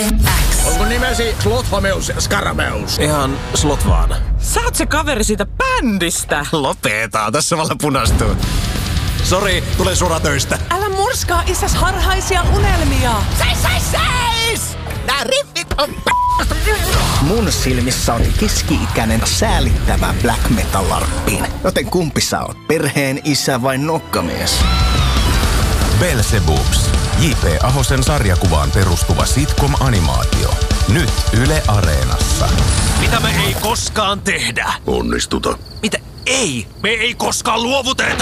Onko nimesi Slothomeus Scarameus? Ihan slot vaan. Sä oot se kaveri siitä bändistä. Lopetaan, tässä valla punastuu. Sori, tulee suratöistä. Älä murskaa isäs harhaisia unelmia. Seis! Nää riffit on Mun silmissä on keski-ikäinen säälittävä black metal-larppiin. Joten kumpi sä oot? Perheen isä vai nokkamies? Belzebubs. J.P. Ahosen sarjakuvaan perustuva sitcom-animaatio. Nyt Yle Areenassa. Mitä me ei koskaan tehdä? Onnistuta. Mitä? Ei! Me ei koskaan luovuteta!